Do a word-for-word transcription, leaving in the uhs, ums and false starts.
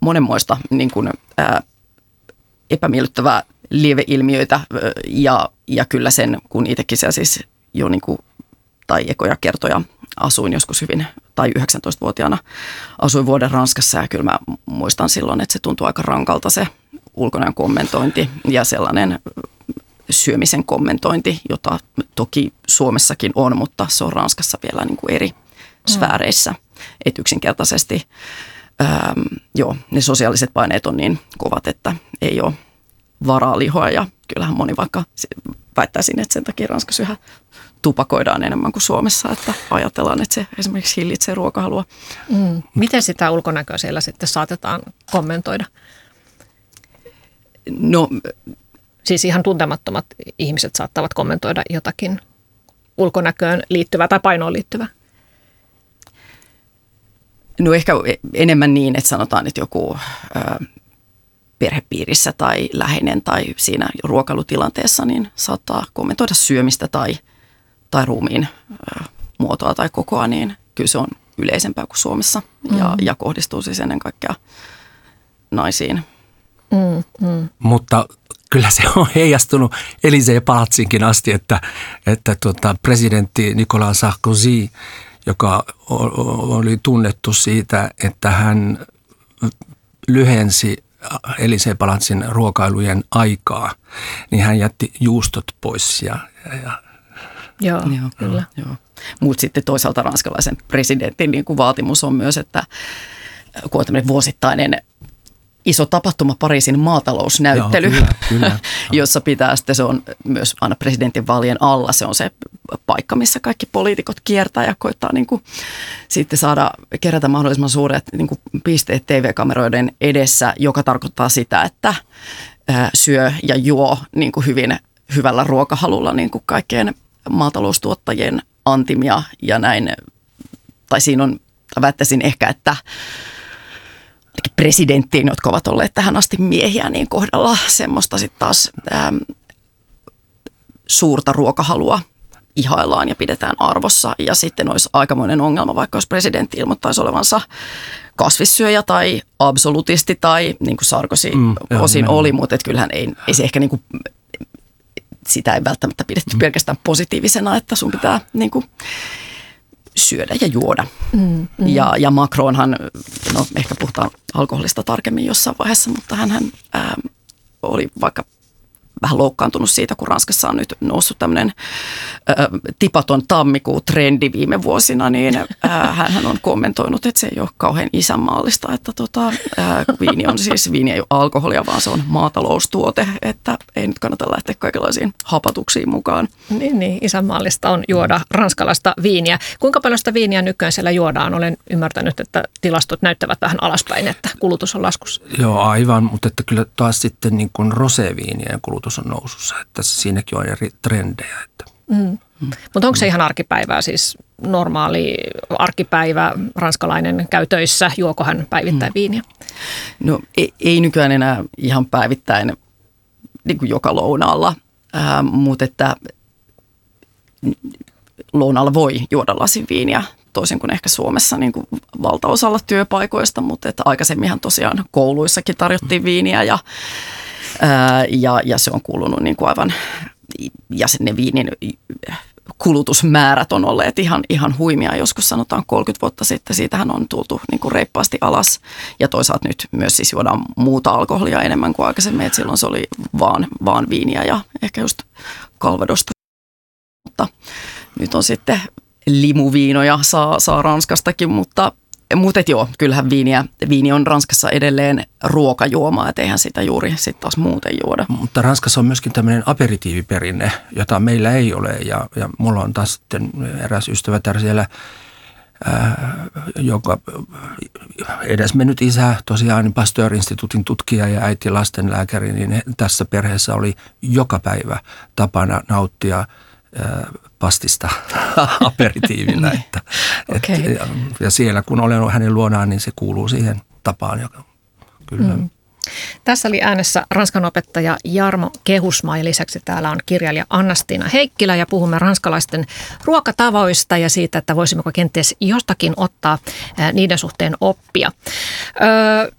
monenmoista niin kuin, ää, epämiellyttävää lieveilmiöitä ja, ja kyllä sen, kun itsekin siellä siis jo niin kuin, tai ekoja kertoja asuin joskus hyvin, tai yhdeksäntoistavuotiaana asuin vuoden Ranskassa ja kyllä mä muistan silloin, että se tuntui aika rankalta se ulkonäön kommentointi ja sellainen syömisen kommentointi, jota toki Suomessakin on, mutta se on Ranskassa vielä niin kuin eri mm. sfääreissä, että yksinkertaisesti ähm, joo, ne sosiaaliset paineet on niin kovat, että ei ole varaa lihoa ja kyllähän moni vaikka väittäisin, että sen takia Ranskassa yhä tupakoidaan enemmän kuin Suomessa, että ajatellaan, että se esimerkiksi hillitsee ruokahalua. Mm. Miten sitä ulkonäköä siellä sitten saatetaan kommentoida? No, siis ihan tuntemattomat ihmiset saattavat kommentoida jotakin ulkonäköön liittyvää tai painoon liittyvää? No ehkä enemmän niin, että sanotaan, että joku ö, perhepiirissä tai läheinen tai siinä ruokailutilanteessa niin saattaa kommentoida syömistä tai, tai ruumiin ö, muotoa tai kokoa, niin kyllä se on yleisempää kuin Suomessa mm. ja, ja kohdistuu siis ennen kaikkea naisiin. Mm, mm. Mutta kyllä se on heijastunut Élysée-palatsinkin asti, että, että tuota, presidentti Nicolas Sarkozy, joka oli tunnettu siitä, että hän lyhensi Élysée-palatsin ruokailujen aikaa, niin hän jätti juustot pois. Ja, ja, joo, joo, kyllä. Joo. Mutta sitten toisaalta ranskalaisen presidentin niin kuin vaatimus on myös, että kun on tämmöinen vuosittainen iso tapahtuma Pariisin maatalousnäyttely, joo, kyllä, kyllä. jossa pitää sitten, se on myös aina presidentin vaalien alla, se on se paikka, missä kaikki poliitikot kiertää ja koittaa niin kuin sitten saada kerätä mahdollisimman suuret niin kuin pisteet T V-kameroiden edessä, joka tarkoittaa sitä, että syö ja juo niin kuin hyvin hyvällä ruokahalulla niin kuin kaikkien maataloustuottajien antimia ja näin, tai siinä on, väittäisin ehkä, että presidenttiin, jotka ovat olleet tähän asti miehiä, niin kohdalla semmoista sitten taas ää, suurta ruokahalua ihaillaan ja pidetään arvossa. Ja sitten olisi aikamoinen ongelma, vaikka jos presidentti ilmoittaisi olevansa kasvissyöjä tai absolutisti tai niin kuin Sarkozy mm, osin joo, oli, mutta kyllähän ei, ei se ehkä niin kuin, sitä ei välttämättä pidetty mm. pelkästään positiivisena, että sun pitää niin kuin syödä ja juoda. Mm, mm. Ja, ja Macronhan, no ehkä puhutaan alkoholista tarkemmin jossain vaiheessa, mutta hänhän ää, oli vaikka vähän loukkaantunut siitä, kun Ranskassa on nyt noussut tämmöinen ää, tipaton tammikuu-trendi viime vuosina, niin ää, hänhän on kommentoinut, että se ei ole kauhean isänmaallista, että tota, ää, viini on siis, viini ei ole alkoholia, vaan se on maataloustuote, että ei nyt kannata lähteä kaikenlaisiin hapatuksiin mukaan. Niin, niin, isänmaallista on juoda ranskalaista viiniä. Kuinka paljon sitä viiniä nykyään siellä juodaan? Olen ymmärtänyt, että tilastot näyttävät vähän alaspäin, että kulutus on laskussa. Joo, aivan, mutta että kyllä taas sitten niin kuin roséviinien kulutus on nousussa, että siinäkin on eri trendejä. Että. Mm. Mm. Mutta onko se ihan arkipäivää, siis normaali arkipäivä, ranskalainen käy töissä, juoko hän päivittäin mm. viiniä? No ei, ei nykyään enää ihan päivittäin niin kuin joka lounaalla, äh, mutta että lounaalla voi juoda lasin viiniä, toisin kuin ehkä Suomessa niin kuin valtaosalla työpaikoista, mutta että aikaisemminhan tosiaan kouluissakin tarjottiin viiniä ja Ää, ja, ja se on kuulunut niin kuin aivan, ja ne viinin kulutusmäärät on olleet ihan, ihan huimia, joskus sanotaan kolmekymmentä vuotta sitten, siitähän on tultu niin kuin reippaasti alas, ja toisaalta nyt myös siis juodaan muuta alkoholia enemmän kuin aikaisemmin, että silloin se oli vaan, vaan viiniä ja ehkä just kalvedosta, mutta nyt on sitten limuviinoja saa, saa Ranskastakin, mutta Mutta joo, kyllähän viiniä, viini on Ranskassa edelleen ruokajuomaa, et eihän sitä juuri sitten taas muuten juoda. Mutta Ranskassa on myöskin tämmöinen aperitiiviperinne, jota meillä ei ole. Ja, ja mulla on taas sitten eräs ystävätär siellä, ää, joka edesmennyt isä, tosiaan niin Pasteur-instituutin tutkija ja äiti lastenlääkäri, niin tässä perheessä oli joka päivä tapana nauttia pastista aperitiivillä. että, okay. et, ja, ja siellä kun olen hänen luonaan, niin se kuuluu siihen tapaan. Joka, kyllä. Mm. Tässä oli äänessä ranskan opettaja Jarmo Kehusmaa ja lisäksi täällä on kirjailija Anna-Stiina Heikkilä ja puhumme ranskalaisten ruokatavoista ja siitä, että voisimmeko kenties jostakin ottaa niiden suhteen oppia. Öö,